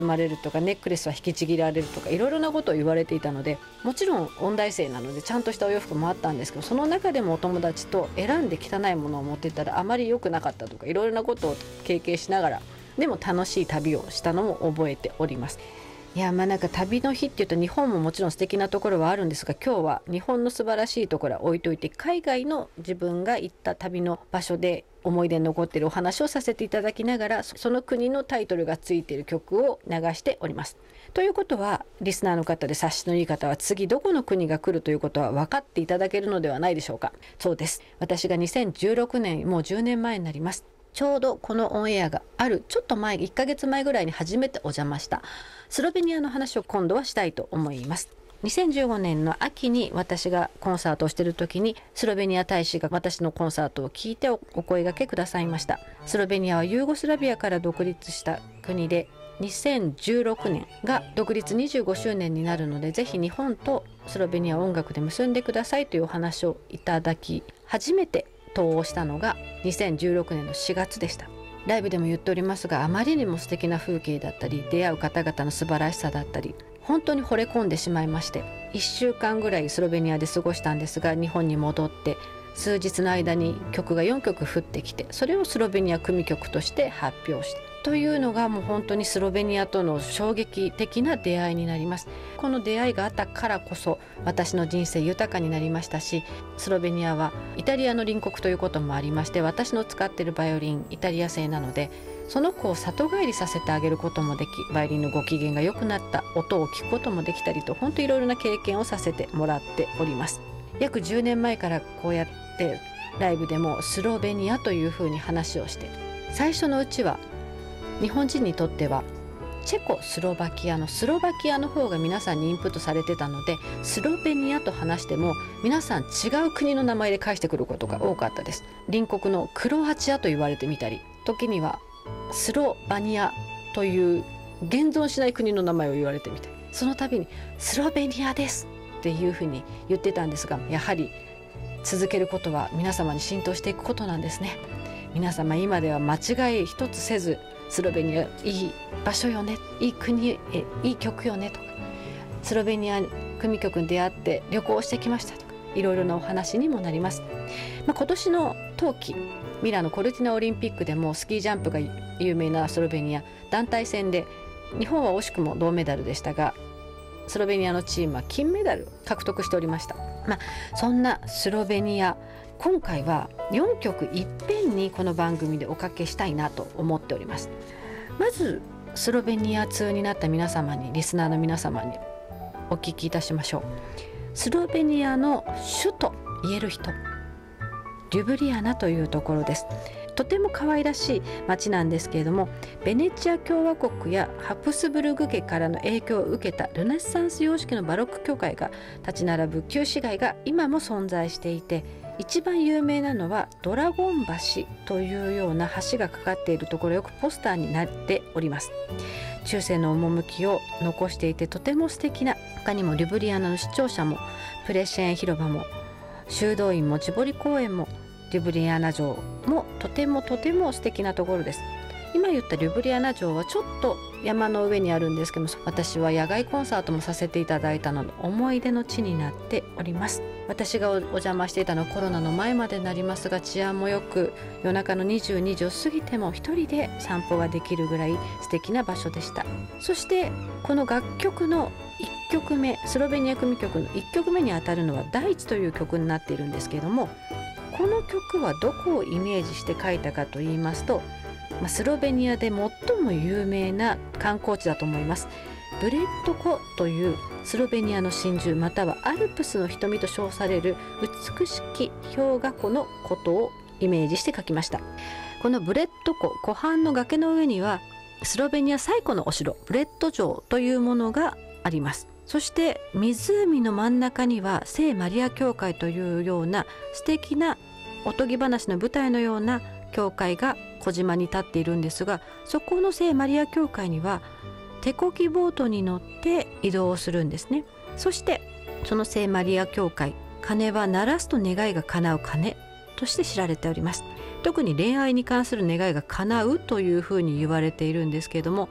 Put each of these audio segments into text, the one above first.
まれるとか、ネックレスは引きちぎられるとか、いろいろなことを言われていたので、もちろん音大生なのでちゃんとしたお洋服もあったんですけど、その中でもお友達と選んで汚いものを持っていったらあまり良くなかったとか、いろいろなことを経験しながらでも楽しい旅をしたのも覚えております。いや、なんか旅の日っていうと日本ももちろん素敵なところはあるんですが、今日は日本の素晴らしいところは置いといて、海外の自分が行った旅の場所で思い出に残っているお話をさせていただきながら、その国のタイトルがついている曲を流しております。ということは、リスナーの方で察しのいい方は次どこの国が来るということは分かっていただけるのではないでしょうか。そうです。私が2016年、もう10年前になります。ちょうどこのオンエアがあるちょっと前、1ヶ月前ぐらいに初めてお邪魔したスロベニアの話を今度はしたいと思います。2015年の秋に私がコンサートをしている時に、スロベニア大使が私のコンサートを聞いてお声掛けくださいました。スロベニアはユーゴスラビアから独立した国で、2016年が独立25周年になるので、ぜひ日本とスロベニアを音楽で結んでくださいというお話をいただき、初めて登をしたのが2016年の4月でした。ライブでも言っておりますが、あまりにも素敵な風景だったり、出会う方々の素晴らしさだったり、本当に惚れ込んでしまいまして、1週間ぐらいスロベニアで過ごしたんですが、日本に戻って数日の間に曲が4曲降ってきて、それをスロベニア組曲として発表してというのが、もう本当にスロベニアとの衝撃的な出会いになります。この出会いがあったからこそ私の人生豊かになりましたし、スロベニアはイタリアの隣国ということもありまして、私の使っているバイオリンイタリア製なので、その子を里帰りさせてあげることもでき、バイオリンのご機嫌が良くなった音を聞くこともできたりと、本当いろいろな経験をさせてもらっております。約10年前からこうやってライブでもスロベニアというふうに話をして、最初のうちは日本人にとってはチェコスロバキアの方が皆さんにインプットされてたので、スロベニアと話しても皆さん違う国の名前で返してくることが多かったです。隣国のクロアチアと言われてみたり、時にはスロバニアという現存しない国の名前を言われてみたり、その度にスロベニアですっていうふうに言ってたんですが、やはり続けることは皆様に浸透していくことなんですね。皆様今では間違い一つせず、スロベニアいい場所よね、いい国へいい曲よねとか、スロベニア組曲に出会って旅行してきましたとか、いろいろなお話にもなります。今年の冬季ミラノコルティナオリンピックでもスキージャンプが有名なスロベニア、団体戦で日本は惜しくも銅メダルでしたが、スロベニアのチームは金メダル獲得しておりました。そんなスロベニア、今回は4曲いっぺんにこの番組でおかけしたいなと思っております。まずスロベニア通になった皆様に、リスナーの皆様にお聞きいたしましょう。スロベニアの首都言える人、リュブリアナというところです。とても可愛らしい町なんですけれども、ベネチア共和国やハプスブルグ家からの影響を受けたルネッサンス様式のバロック教会が立ち並ぶ旧市街が今も存在していて、一番有名なのはドラゴン橋というような橋がかかっているところ、よくポスターになっております。中世の趣を残していてとても素敵な、他にもリュブリアナの市庁舎もプレシェーン広場も修道院もチボリ公園もリュブリアナ城もとても素敵なところです。今言ったリュブリアナ城はちょっと山の上にあるんですけども、私は野外コンサートもさせていただいたので思い出の地になっております。私がお邪魔していたのはコロナの前までになりますが、治安もよく、夜中の22時を過ぎても一人で散歩ができるぐらい素敵な場所でした。そしてこの楽曲の1曲目、スロベニア組曲の1曲目にあたるのは大地という曲になっているんですけれども、この曲はどこをイメージして書いたかと言いますと、スロベニアで最も有名な観光地だと思います。ブレッド湖というスロベニアの真珠、またはアルプスの瞳と称される美しき氷河湖のことをイメージして書きました。このブレッド湖湖畔の崖の上にはスロベニア最古のお城ブレッド城というものがあります。そして湖の真ん中には聖マリア教会というような素敵なおとぎ話の舞台のような教会が小島に立っているんですが、そこの聖マリア教会には手漕ぎボートに乗って移動をするんですね。そしてその聖マリア教会、鐘は鳴らすと願いが叶う鐘として知られております。特に恋愛に関する願いが叶うというふうに言われているんですけれども、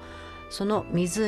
その湖